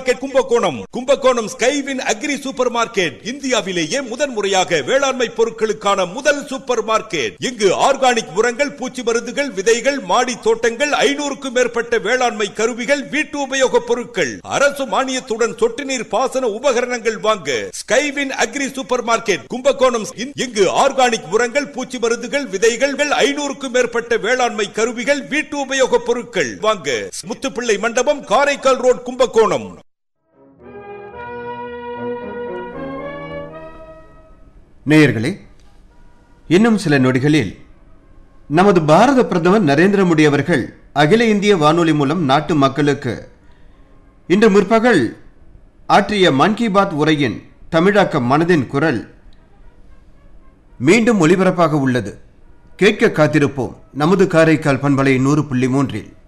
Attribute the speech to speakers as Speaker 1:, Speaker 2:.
Speaker 1: Kumbakonam Skywin agri super market இந்தியாவிலேயே முதன் முறையாக வேளாண்மை பொருட்களுக்கான முதல் சூப்பர் மார்க்கெட். இங்கு ஆர்கானிக் உரங்கள், பூச்சி மருந்துகள், விதைகள், மாடி தோட்டங்கள், 500க்கும் மேற்பட்ட வேளாண்மை கருவிகள், வீட்டு உபயோக பொருட்கள், அரசு மானியத்துடன் சொட்டு நீர் பாசன உபகரணங்கள் வாங்க Skywin agri super market Kumbakonam. இங்கு ஆர்கானிக் உரங்கள், பூச்சி மருந்துகள், விதைகள், 500க்கும் மேற்பட்ட வேளாண்மை கருவிகள், வீட்டு உபயோக பொருட்கள் வாங்க முத்துப்பிள்ளை மண்டபம், காரைக்கால் ரோட், கும்பகோணம்.
Speaker 2: நேயர்களே, இன்னும் சில நொடிகளில் நமது பாரத பிரதமர் நரேந்திர மோடி அவர்கள் அகில இந்திய வானொலி மூலம் நாட்டு மக்களுக்கு இன்று முற்பகல் ஆற்றிய மன் கி பாத் உரையின் தமிழாக்கம் மனதின் குரல் மீண்டும் ஒலிபரப்பாக உள்ளது. கேட்க காத்திருப்போம் நமது காரைக்கால் பண்பலை 100.3.